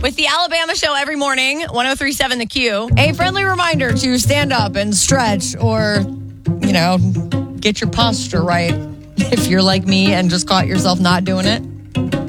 with the Alabama Show every morning, 103.7 The Q. A friendly reminder to stand up and stretch or, get your posture right if you're like me and just caught yourself not doing it.